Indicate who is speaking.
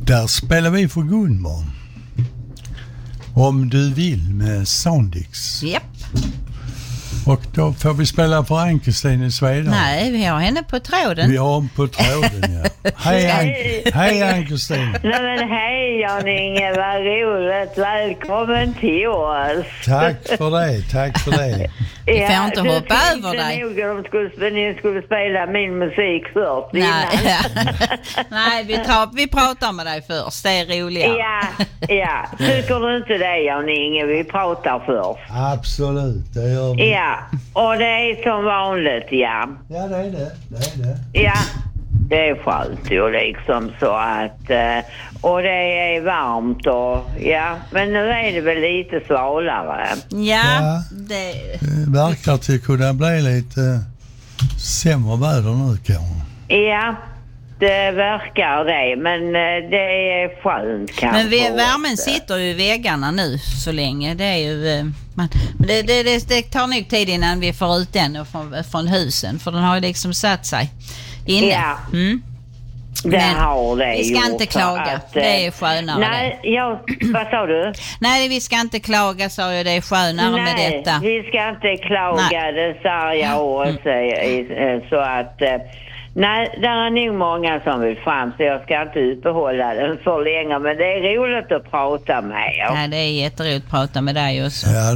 Speaker 1: Där spelar vi för Gunvor. Om du vill med Soundix.
Speaker 2: Japp.
Speaker 1: Och då får vi spela för Ann-Kristin i Svedala.
Speaker 2: Nej, vi har henne på tråden.
Speaker 1: Vi har hon på tråden, ja. Hej Ann-Kristin.
Speaker 3: Nej men hej Jan-Inge, vad roligt. Välkommen till oss.
Speaker 1: Tack för det.
Speaker 2: Vi får inte hoppa över dig.
Speaker 3: Jag tänkte nog att ni skulle spela min musik först.
Speaker 2: Nej, Nej vi pratar med dig först. Det är roligare.
Speaker 3: Ja. Tycker du inte det Jan-Inge? Vi pratar först.
Speaker 1: Absolut, det gör vi.
Speaker 3: Ja, och det är som vanligt, ja.
Speaker 1: Ja, det är det.
Speaker 3: Ja, det är skönt ju liksom så att... Och det är varmt och... Ja, men nu är det väl lite svalare.
Speaker 2: Ja.
Speaker 1: Det verkar till kunna bli lite sämre väder nu kanske.
Speaker 3: Ja, det verkar det. Men det är skönt kanske.
Speaker 2: Men värmen sitter ju i väggarna nu så länge. Det är ju... Men det tar nog tid innan vi får ut den från husen. För den har ju liksom satt sig inne.
Speaker 3: Ja, det har det.
Speaker 2: Vi ska inte klaga.
Speaker 3: Att,
Speaker 2: det är skönare.
Speaker 3: Nej, vad sa du?
Speaker 2: Nej, vi ska inte klaga, sa jag. Det är skönare med detta.
Speaker 3: Nej, vi ska inte klaga. Det sa jag också. Så att... Nej, det är nog många som vill fram så jag ska inte uppehålla den för länge. Men det är roligt att prata med er.
Speaker 2: Nej, det är jätteroligt att prata med dig också.
Speaker 1: Ja.